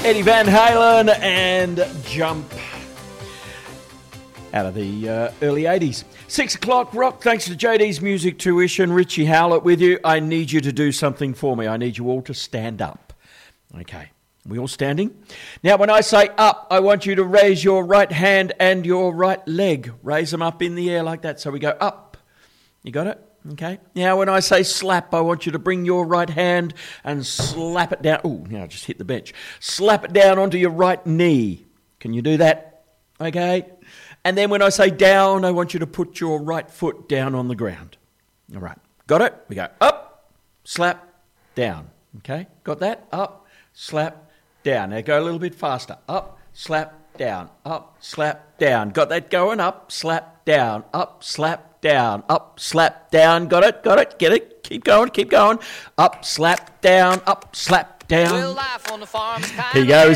Eddie Van Halen and Jump out of the early 80s. 6 o'clock rock, thanks to JD's Music Tuition. Richie Howlett with you. I need you to do something for me. I need you all to stand up. Okay, we all standing? Now, when I say up, I want you to raise your right hand and your right leg. Raise them up in the air like that. So we go up. You got it? Okay. Now, when I say slap, I want you to bring your right hand and slap it down. Oh, now I just hit the bench. Slap it down onto your right knee. Can you do that? Okay. And then when I say down, I want you to put your right foot down on the ground. All right. Got it? We go up, slap, down. Okay. Got that? Up, slap, down. Now go a little bit faster. Up, slap, down. Up, slap, down. Got that going? Up, slap, down. Up, slap, down, up, slap, down, got it, get it, keep going, up, slap, down, up, slap, down. Well, life on the farm is Here goes.